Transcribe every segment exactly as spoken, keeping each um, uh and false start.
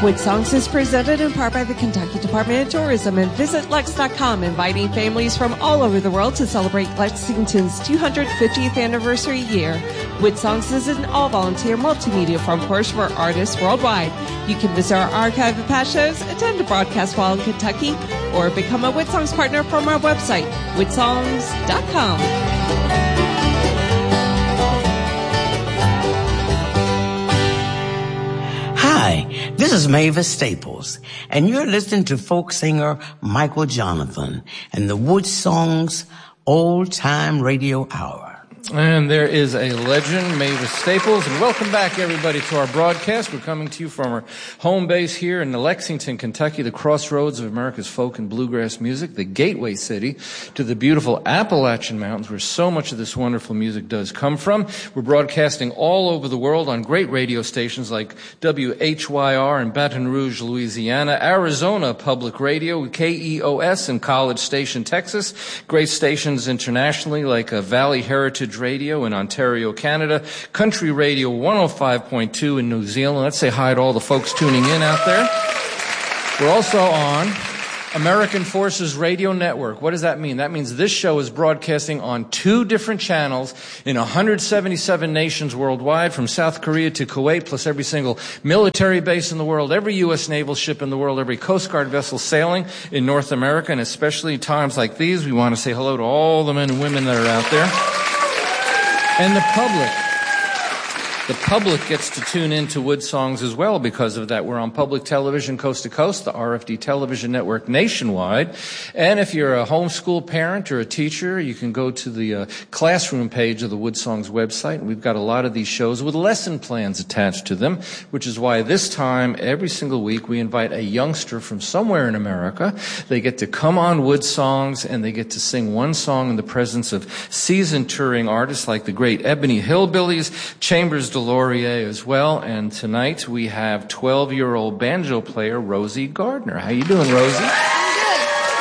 Wood Songs is presented in part by the Kentucky Department of Tourism and Visit Lex dot com, inviting families from all over the world to celebrate Lexington's two hundred fiftieth anniversary year. Wood Songs is an all-volunteer multimedia forum course for artists worldwide. You can visit our archive of past shows, attend a broadcast while in Kentucky, or become a Wood Songs partner from our website, wood songs dot com. Hi, this is Mavis Staples, and you're listening to folk singer Michael Jonathan and the Wood Songs Old Time Radio Hour. And there is a legend, Mavis Staples, and welcome back, everybody, to our broadcast. We're coming to you from our home base here in Lexington, Kentucky, the crossroads of America's folk and bluegrass music, the gateway city to the beautiful Appalachian Mountains, where so much of this wonderful music does come from. We're broadcasting all over the world on great radio stations like W H Y R in Baton Rouge, Louisiana, Arizona Public Radio, K E O S in College Station, Texas, great stations internationally like uh, Valley Heritage Radio in Ontario, Canada, Country Radio one oh five point two in New Zealand. Let's say hi to all the folks tuning in out there. We're also on American Forces Radio Network. What does that mean? That means this show is broadcasting on two different channels in one hundred seventy-seven nations worldwide, from South Korea to Kuwait, plus every single military base in the world, every U S naval ship in the world, every Coast Guard vessel sailing in North America. And especially times like these, we want to say hello to all the men and women that are out there. And the public. The public gets to tune in to Wood Songs as well because of that. We're on public television coast to coast, the R F D television network nationwide. And if you're a homeschool parent or a teacher, you can go to the uh, classroom page of the Wood Songs website. And we've got a lot of these shows with lesson plans attached to them, which is why this time, every single week, we invite a youngster from somewhere in America. They get to come on Wood Songs, and they get to sing one song in the presence of seasoned touring artists like the great Ebony Hillbillies, Chambers Delorier as well. And tonight we have twelve-year-old banjo player Rosie Gardner. How you doing, Rosie? I'm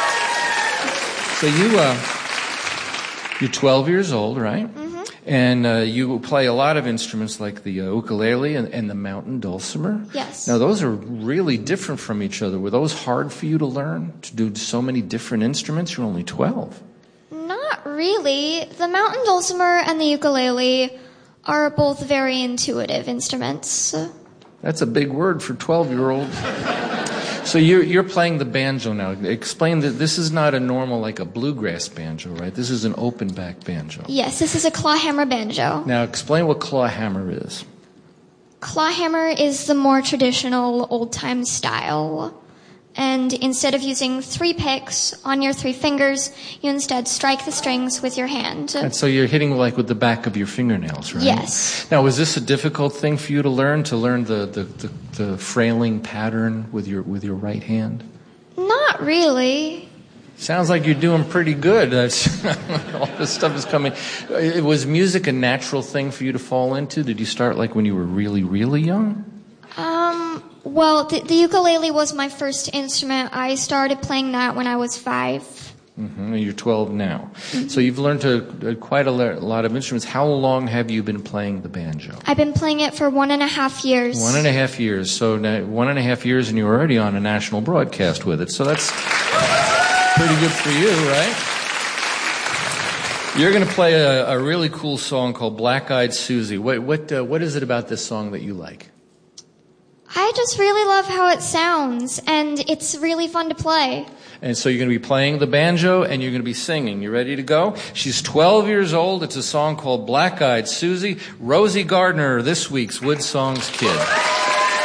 good. So you, uh, you're twelve years old, right? Mm-hmm. And uh, you play a lot of instruments like the uh, ukulele and, and the mountain dulcimer. Yes. Now those are really different from each other. Were those hard for you to learn, to do so many different instruments? You're only twelve. Not really. The mountain dulcimer and the ukulele are both very intuitive instruments. That's a big word for twelve-year-old. So you're, you're playing the banjo now. Explain that this is not a normal, like a bluegrass banjo, right? This is an open-back banjo. Yes, this is a clawhammer banjo. Now explain what clawhammer is. Clawhammer is the more traditional old-time style. And instead of using three picks on your three fingers, you instead strike the strings with your hand. And so you're hitting like with the back of your fingernails, right? Yes. Now, was this a difficult thing for you to learn, to learn the, the, the, the frailing pattern with your with your right hand? Not really. Sounds like you're doing pretty good. That's, all this stuff is coming. Was music a natural thing for you to fall into? Did you start like when you were really, really young? Um... Well, the, the ukulele was my first instrument. I started playing that when I was five. Mm-hmm. You're twelve now. Mm-hmm. So you've learned to, uh, quite a lot of instruments. How long have you been playing the banjo? I've been playing it for one and a half years. One and a half years. So now, one and a half years and you're already on a national broadcast with it. So that's pretty good for you, right? You're going to play a, a really cool song called Black-Eyed Susie. What, what, uh, what is it about this song that you like? I just really love how it sounds, and it's really fun to play. And so you're going to be playing the banjo, and you're going to be singing. You ready to go? She's twelve years old. It's a song called Black-Eyed Susie. Rosie Gardner, this week's Wood Songs Kid.